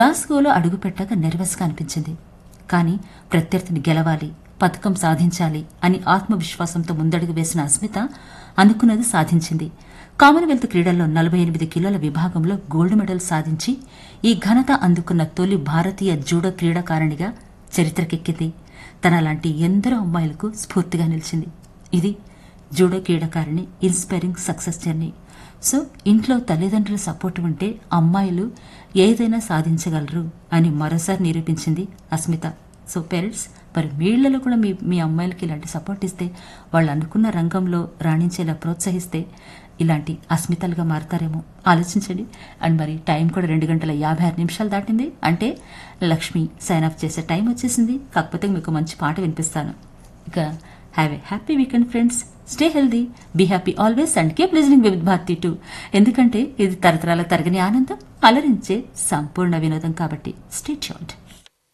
గ్లాస్గోలో అడుగుపెట్టాక నెర్వస్గా అనిపించింది. కానీ ప్రత్యర్థిని గెలవాలి, పథకం సాధించాలి అని ఆత్మవిశ్వాసంతో ముందడుగు వేసిన అస్మిత అనుకున్నది సాధించింది. కామన్వెల్త్ క్రీడల్లో 48 కిలోల విభాగంలో గోల్డ్ మెడల్ సాధించి ఈ ఘనత అందుకున్న తొలి భారతీయ జూడో క్రీడాకారిణిగా చరిత్రకెక్కింది. తనలాంటి ఎందరో అమ్మాయిలకు స్ఫూర్తిగా నిలిచింది. ఇది జూడో క్రీడాకారిణి ఇన్స్పైరింగ్ సక్సెస్ జర్నీ. సో ఇంట్లో తల్లిదండ్రుల సపోర్ట్ ఉంటే అమ్మాయిలు ఏదైనా సాధించగలరు అని మరోసారి నిరూపించింది అస్మిత. సో పేరెంట్స్, మరి వీళ్లలో కూడా మీ అమ్మాయిలకి ఇలాంటి సపోర్ట్ ఇస్తే, వాళ్ళు అనుకున్న రంగంలో రాణించేలా ప్రోత్సహిస్తే ఇలాంటి అస్మితలుగా మారతారేమో ఆలోచించండి. అండ్ మరి టైం కూడా 2:56 దాటింది. అంటే లక్ష్మి సైన్ ఆఫ్ చేసే టైం వచ్చేసింది. కాకపోతే మీకు మంచి పాట వినిపిస్తాను. ఇక have a happy weekend friends. Stay healthy, be happy always and keep listening with Bharati two. ఎందుకంటే ఇది తరతరాల తరగని ఆనందం, అలరించే సంపూర్ణ వినోదం కాబట్టి స్టే ట్యూన్డ్.